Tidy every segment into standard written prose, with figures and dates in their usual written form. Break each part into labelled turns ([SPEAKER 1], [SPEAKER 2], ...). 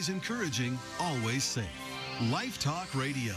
[SPEAKER 1] always encouraging, always safe. Life Talk Radio.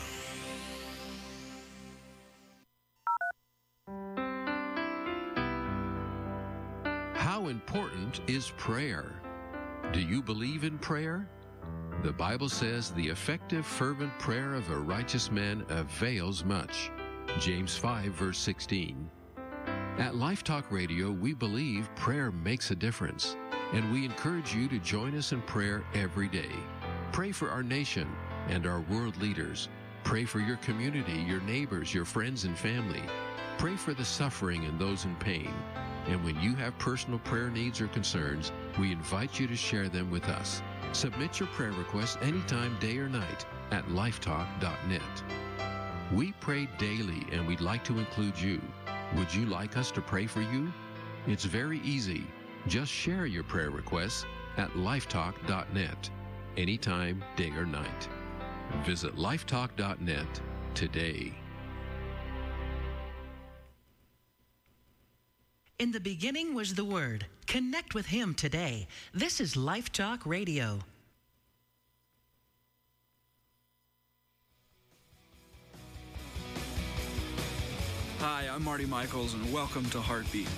[SPEAKER 2] How important is prayer? Do you believe in prayer? The Bible says the effective, fervent prayer of a righteous man avails much. James 5, verse 16. At Life Talk Radio, we believe prayer makes a difference, and we encourage you to join us in prayer every day. Pray for our nation and our world leaders. Pray for your community, your neighbors, your friends and family. Pray for the suffering and those in pain. And when you have personal prayer needs or concerns, we invite you to share them with us. Submit your prayer requests anytime, day or night, at lifetalk.net. We pray daily, and we'd like to include you. Would you like us to pray for you? It's very easy. Just share your prayer requests at lifetalk.net, anytime, day or night. Visit lifetalk.net today.
[SPEAKER 3] In the beginning was the Word. Connect with Him today. This is Life Talk Radio.
[SPEAKER 4] Hi, I'm Marty Michaels, and welcome to Heartbeat.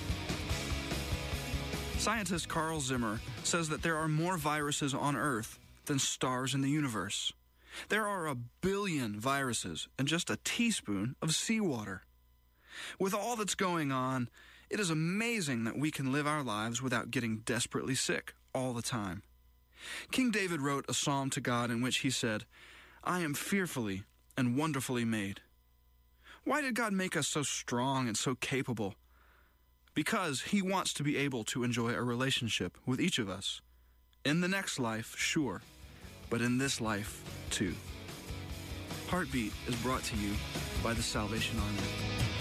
[SPEAKER 4] Scientist Carl Zimmer says that there are more viruses on Earth than stars in the universe. There are 1 billion viruses in just a teaspoon of seawater. With all that's going on, it is amazing that we can live our lives without getting desperately sick all the time. King David wrote a psalm to God in which he said, "I am fearfully and wonderfully made." Why did God make us so strong and so capable? Because He wants to be able to enjoy a relationship with each of us. In the next life, sure, but in this life, too. Heartbeat is brought to you by the Salvation Army.